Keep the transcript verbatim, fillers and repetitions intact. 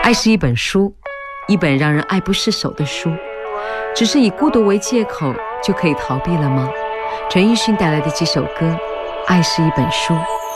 爱是一本书，一本让人爱不释手的书，只是以孤独为借口就可以逃避了吗？陈奕迅带来的几首歌，爱是一本书。